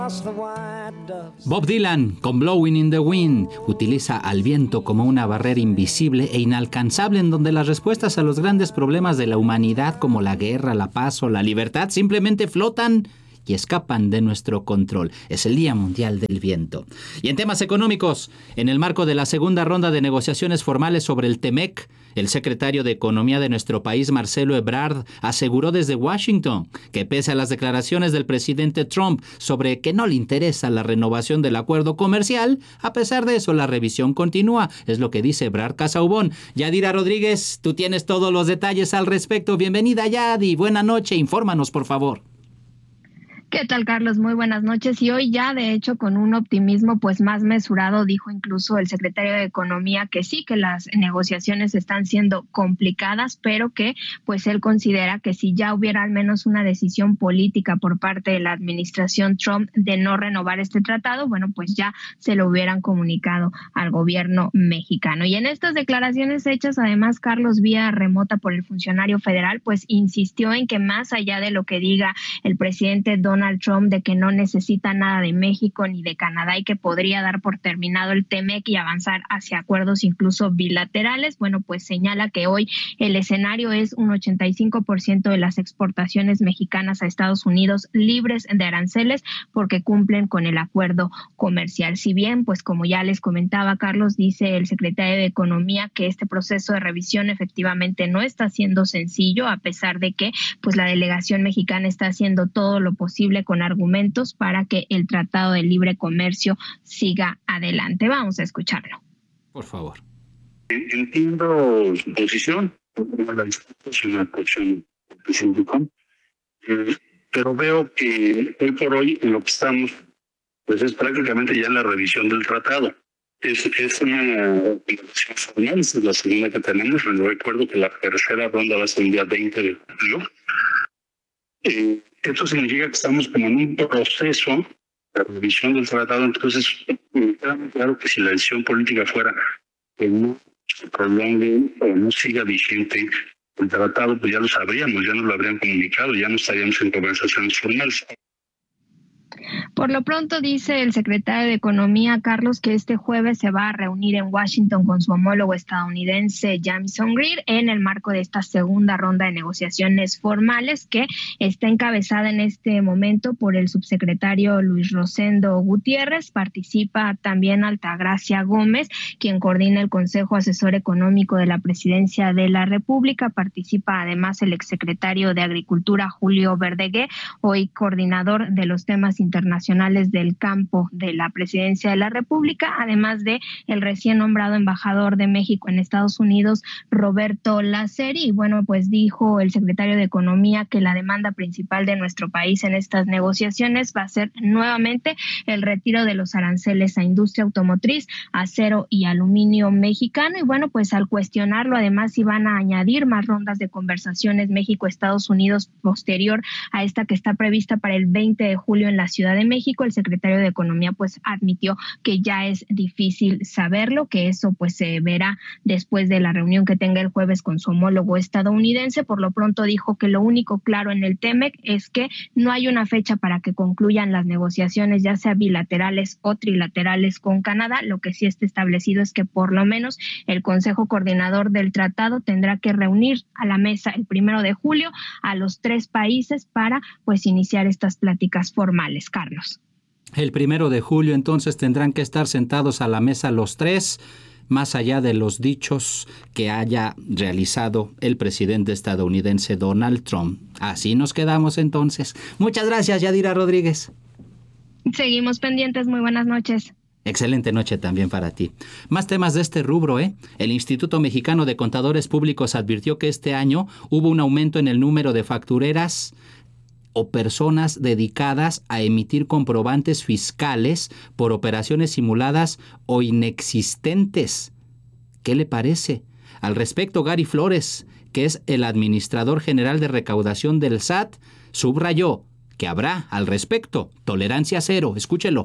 Bob Dylan, con Blowing in the Wind, utiliza al viento como una barrera invisible e inalcanzable en donde las respuestas a los grandes problemas de la humanidad como la guerra, la paz o la libertad simplemente flotan y escapan de nuestro control. Es el Día Mundial del Viento. Y en temas económicos, en el marco de la segunda ronda de negociaciones formales sobre el TEMEC, el secretario de Economía de nuestro país, Marcelo Ebrard, aseguró desde Washington que pese a las declaraciones del presidente Trump sobre que no le interesa la renovación del acuerdo comercial, a pesar de eso la revisión continúa. Es lo que dice Ebrard Casaubon. Yadira Rodríguez, tú tienes todos los detalles al respecto. Bienvenida, Yadi. Buena noche. Infórmanos, por favor. ¿Qué tal, Carlos? Muy buenas noches. Y hoy ya, de hecho, con un optimismo pues más mesurado, dijo incluso el secretario de Economía que sí, que las negociaciones están siendo complicadas, pero que pues él considera que si ya hubiera al menos una decisión política por parte de la administración Trump de no renovar este tratado, bueno, pues ya se lo hubieran comunicado al gobierno mexicano. Y en estas declaraciones hechas, además, Carlos, vía remota por el funcionario federal, pues insistió en que más allá de lo que diga el presidente Donald Trump de que no necesita nada de México ni de Canadá y que podría dar por terminado el TEMEC y avanzar hacia acuerdos incluso bilaterales, bueno, pues señala que hoy el escenario es un 85% de las exportaciones mexicanas a Estados Unidos libres de aranceles porque cumplen con el acuerdo comercial. Si bien, pues como ya les comentaba, Carlos, dice el secretario de Economía que este proceso de revisión efectivamente no está siendo sencillo, a pesar de que pues la delegación mexicana está haciendo todo lo posible con argumentos para que el Tratado de Libre Comercio siga adelante. Vamos a escucharlo. Por favor. Entiendo su posición, la discusión, la posición pero veo que hoy por hoy en lo que estamos, pues es prácticamente ya la revisión del tratado. Es una declaración formal, es la segunda que tenemos. Recuerdo que la tercera ronda va a ser el día 20 de julio. Esto significa que estamos como en un proceso de revisión del tratado. Entonces, me queda muy claro que si la decisión política fuera que no se prolongue o no siga vigente el tratado, pues ya lo sabríamos, ya nos lo habrían comunicado, ya no estaríamos en conversaciones formales. Por lo pronto, dice el secretario de Economía, Carlos, que este jueves se va a reunir en Washington con su homólogo estadounidense, Jamieson Greer, en el marco de esta segunda ronda de negociaciones formales que está encabezada en este momento por el subsecretario Luis Rosendo Gutiérrez. Participa también Altagracia Gómez, quien coordina el Consejo Asesor Económico de la Presidencia de la República. Participa además el exsecretario de Agricultura, Julio Verdegué, hoy coordinador de los temas internacionales del campo de la Presidencia de la República, además de el recién nombrado embajador de México en Estados Unidos, Roberto Laceri. Y bueno, pues dijo el secretario de Economía que la demanda principal de nuestro país en estas negociaciones va a ser nuevamente el retiro de los aranceles a industria automotriz, acero y aluminio mexicano. Y bueno, pues al cuestionarlo, además, si van a añadir más rondas de conversaciones México-Estados Unidos posterior a esta que está prevista para el 20 de julio en la Ciudad de México, el secretario de Economía pues admitió que ya es difícil saberlo, que eso pues se verá después de la reunión que tenga el jueves con su homólogo estadounidense. Por lo pronto dijo que lo único claro en el TEMEC es que no hay una fecha para que concluyan las negociaciones, ya sea bilaterales o trilaterales con Canadá. Lo que sí está establecido es que por lo menos el Consejo Coordinador del Tratado tendrá que reunir a la mesa el 1 de julio a los 3 países para pues iniciar estas pláticas formales. Carlos. El 1 de julio entonces tendrán que estar sentados a la mesa los 3, más allá de los dichos que haya realizado el presidente estadounidense Donald Trump. Así nos quedamos entonces. Muchas gracias, Yadira Rodríguez. Seguimos pendientes. Muy buenas noches. Excelente noche también para ti. Más temas de este rubro, ¿eh? El Instituto Mexicano de Contadores Públicos advirtió que este año hubo un aumento en el número de factureras o personas dedicadas a emitir comprobantes fiscales por operaciones simuladas o inexistentes. ¿Qué le parece? Al respecto, Gary Flores, que es el administrador general de recaudación del SAT, subrayó que habrá al respecto tolerancia cero. Escúchelo.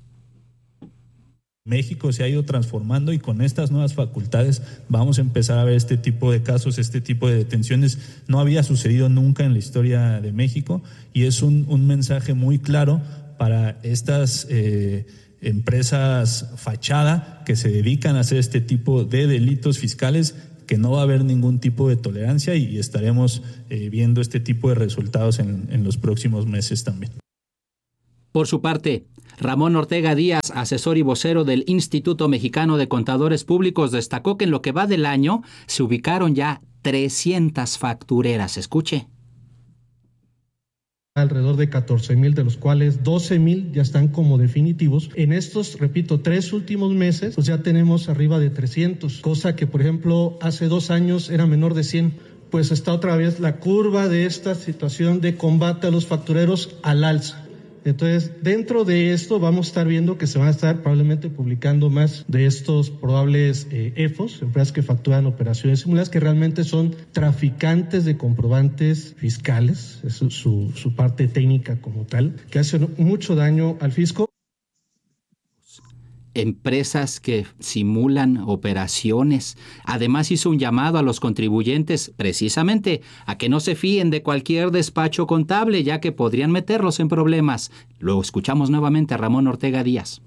México se ha ido transformando y con estas nuevas facultades vamos a empezar a ver este tipo de casos, este tipo de detenciones. No había sucedido nunca en la historia de México y es un mensaje muy claro para estas empresas fachada que se dedican a hacer este tipo de delitos fiscales, que no va a haber ningún tipo de tolerancia y estaremos viendo este tipo de resultados en los próximos meses también. Por su parte, Ramón Ortega Díaz, asesor y vocero del Instituto Mexicano de Contadores Públicos, destacó que en lo que va del año se ubicaron ya 300 factureras. Escuche. Alrededor de 14,000, de los cuales 12,000 ya están como definitivos. En estos, repito, 3 últimos meses, pues ya tenemos arriba de 300, cosa que, por ejemplo, hace 2 años era menor de 100. Pues está otra vez la curva de esta situación de combate a los factureros al alza. Entonces, dentro de esto vamos a estar viendo que se van a estar probablemente publicando más de estos probables EFOS, empresas que facturan operaciones simuladas, que realmente son traficantes de comprobantes fiscales, es su parte técnica como tal, que hacen mucho daño al fisco. Empresas que simulan operaciones. Además hizo un llamado a los contribuyentes precisamente a que no se fíen de cualquier despacho contable, ya que podrían meterlos en problemas. Luego escuchamos nuevamente a Ramón Ortega Díaz.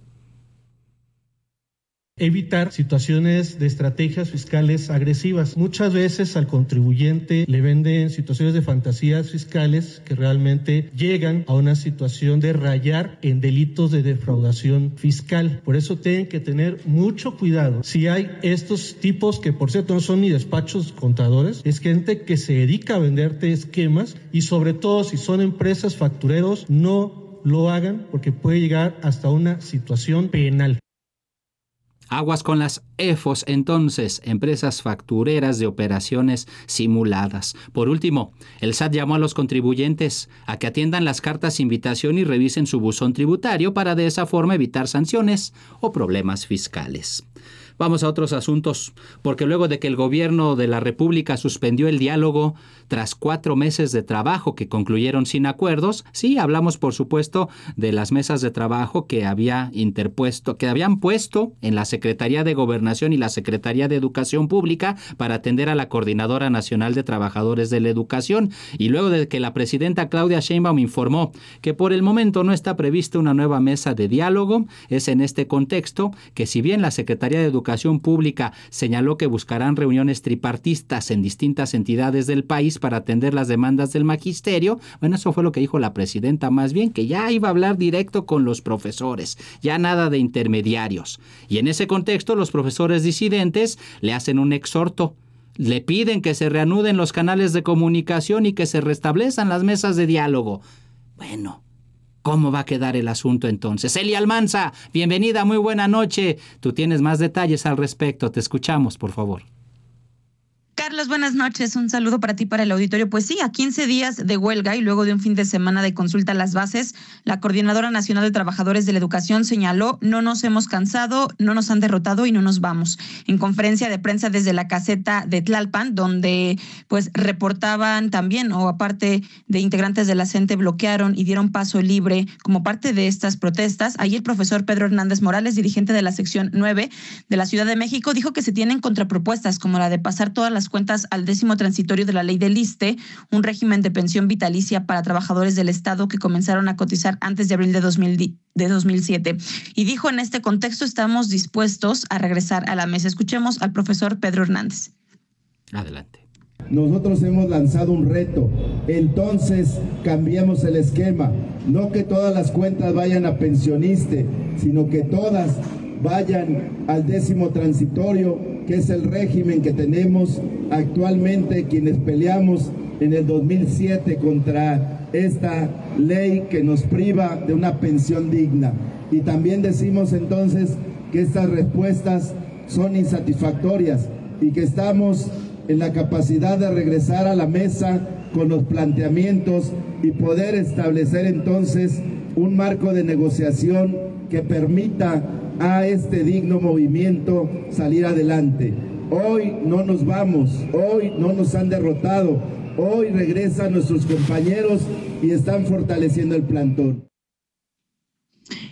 Evitar situaciones de estrategias fiscales agresivas. Muchas veces al contribuyente le venden situaciones de fantasías fiscales que realmente llegan a una situación de rayar en delitos de defraudación fiscal. Por eso tienen que tener mucho cuidado. Si hay estos tipos, que por cierto no son ni despachos contadores, es gente que se dedica a venderte esquemas, y sobre todo si son empresas factureros, no lo hagan porque puede llegar hasta una situación penal. Aguas con las EFOS, entonces, empresas factureras de operaciones simuladas. Por último, el SAT llamó a los contribuyentes a que atiendan las cartas de invitación y revisen su buzón tributario para de esa forma evitar sanciones o problemas fiscales. Vamos a otros asuntos, porque luego de que el gobierno de la República suspendió el diálogo tras 4 meses de trabajo que concluyeron sin acuerdos, sí, hablamos por supuesto de las mesas de trabajo que habían puesto en la Secretaría de Gobernación y la Secretaría de Educación Pública para atender a la Coordinadora Nacional de Trabajadores de la Educación, y luego de que la presidenta Claudia Sheinbaum informó que por el momento no está prevista una nueva mesa de diálogo, es en este contexto que, si bien la Secretaría de Educación Pública señaló que buscarán reuniones tripartistas en distintas entidades del país para atender las demandas del magisterio, bueno, eso fue lo que dijo la presidenta, más bien que ya iba a hablar directo con los profesores, ya nada de intermediarios. Y en ese contexto, los profesores disidentes le hacen un exhorto. Le piden que se reanuden los canales de comunicación y que se restablezcan las mesas de diálogo. Bueno, ¿cómo va a quedar el asunto entonces? Elia Almanza, bienvenida, muy buena noche. Tú tienes más detalles al respecto. Te escuchamos, por favor. Carlos, buenas noches. Un saludo para ti, para el auditorio. Pues sí, a 15 días de huelga y luego de un fin de semana de consulta a las bases, la Coordinadora Nacional de Trabajadores de la Educación señaló: no nos hemos cansado, no nos han derrotado y no nos vamos. En conferencia de prensa desde la caseta de Tlalpan, donde pues reportaban también, o aparte de integrantes de la CENTE, bloquearon y dieron paso libre como parte de estas protestas. Ahí el profesor Pedro Hernández Morales, dirigente de la sección 9 de la Ciudad de México, dijo que se tienen contrapropuestas como la de pasar todas las cuentas al 10º transitorio de la ley del ISSSTE, un régimen de pensión vitalicia para trabajadores del Estado que comenzaron a cotizar antes de abril de 2007. Y dijo: en este contexto estamos dispuestos a regresar a la mesa. Escuchemos al profesor Pedro Hernández. Adelante. Nosotros hemos lanzado un reto, entonces cambiemos el esquema, no que todas las cuentas vayan a pensioniste, sino que todas vayan al 10º transitorio, que es el régimen que tenemos actualmente quienes peleamos en el 2007 contra esta ley que nos priva de una pensión digna. Y también decimos entonces que estas respuestas son insatisfactorias y que estamos en la capacidad de regresar a la mesa con los planteamientos y poder establecer entonces un marco de negociación que permita a este digno movimiento salir adelante. Hoy no nos vamos, hoy no nos han derrotado, hoy regresan nuestros compañeros y están fortaleciendo el plantón.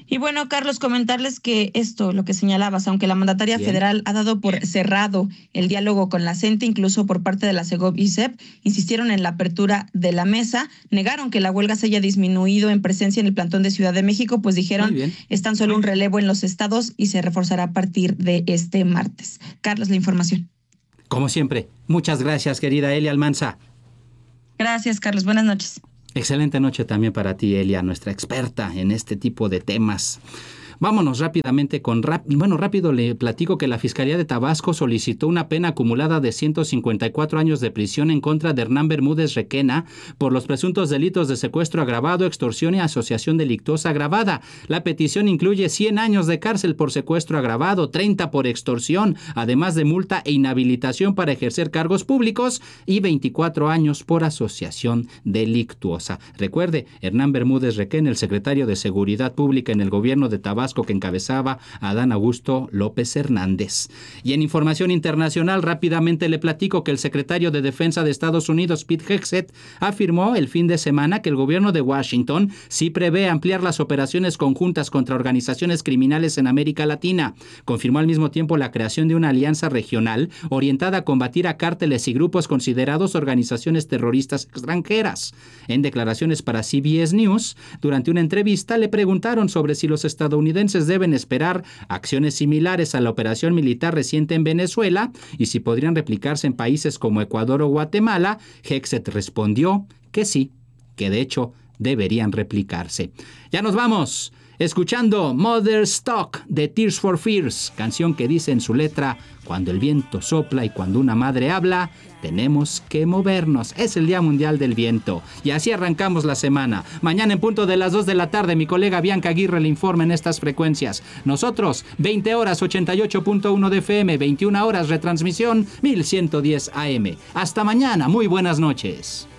Y bueno, Carlos, comentarles que esto, lo que señalabas, aunque la mandataria federal ha dado por cerrado el diálogo con la CENTE, incluso por parte de la Segov y CEP, insistieron en la apertura de la mesa, negaron que la huelga se haya disminuido en presencia en el plantón de Ciudad de México, pues dijeron, es tan solo un relevo en los estados y se reforzará a partir de este martes. Carlos, la información. Como siempre, muchas gracias, querida Elia Almanza. Gracias, Carlos. Buenas noches. Excelente noche también para ti, Elia, nuestra experta en este tipo de temas. Vámonos rápidamente rápido le platico que la Fiscalía de Tabasco solicitó una pena acumulada de 154 años de prisión en contra de Hernán Bermúdez Requena por los presuntos delitos de secuestro agravado, extorsión y asociación delictuosa agravada. La petición incluye 100 años de cárcel por secuestro agravado, 30 por extorsión, además de multa e inhabilitación para ejercer cargos públicos y 24 años por asociación delictuosa. Recuerde, Hernán Bermúdez Requena, el secretario de Seguridad Pública en el gobierno de Tabasco, que encabezaba a Adán Augusto López Hernández. Y en información internacional, rápidamente le platico que el secretario de Defensa de Estados Unidos, Pete Hegseth, afirmó el fin de semana que el gobierno de Washington sí prevé ampliar las operaciones conjuntas contra organizaciones criminales en América Latina. Confirmó al mismo tiempo la creación de una alianza regional orientada a combatir a cárteles y grupos considerados organizaciones terroristas extranjeras. En declaraciones para CBS News, durante una entrevista le preguntaron sobre si los estadounidenses deben esperar acciones similares a la operación militar reciente en Venezuela y si podrían replicarse en países como Ecuador o Guatemala. Hegseth respondió que sí, que de hecho deberían replicarse. Ya nos vamos, escuchando Mother's Talk de Tears for Fears, canción que dice en su letra: cuando el viento sopla y cuando una madre habla, tenemos que movernos. Es el Día Mundial del Viento. Y así arrancamos la semana. Mañana en punto de las 2 de la tarde, mi colega Bianca Aguirre le informa en estas frecuencias. Nosotros, 20 horas 88.1 de FM, 21 horas retransmisión 1110 AM. Hasta mañana, muy buenas noches.